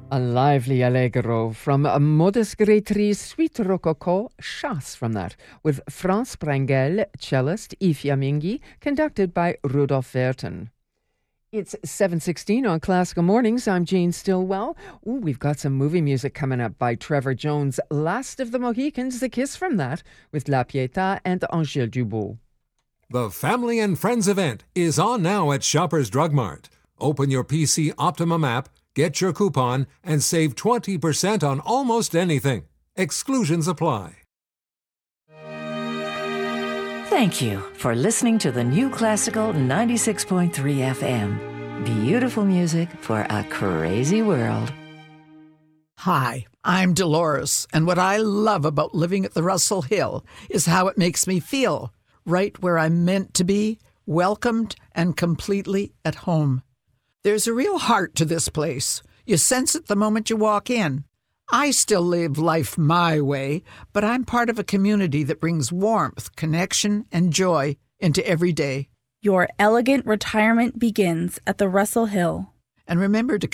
A lively allegro from Modest Grétry's Suite Rococo, chasse from that, with France Brangel, cellist, Ifya Mingi, conducted by Rudolf Verton. It's 7:16 on Classical Mornings. I'm Jane Stillwell. Ooh, we've got some movie music coming up by Trevor Jones' Last of the Mohicans, The Kiss from that, with La Pietà and Angèle Dubois. The Family and Friends event is on now at Shoppers Drug Mart. Open your PC Optimum app, get your coupon, and save 20% on almost anything. Exclusions apply. Thank you for listening to the New Classical 96.3 FM. Beautiful music for a crazy world. Hi, I'm Dolores, and what I love about living at the Russell Hill is how it makes me feel, right where I'm meant to be, welcomed and completely at home. There's a real heart to this place. You sense it the moment you walk in. I still live life my way, but I'm part of a community that brings warmth, connection, and joy into every day. Your elegant retirement begins at the Russell Hill. And remember to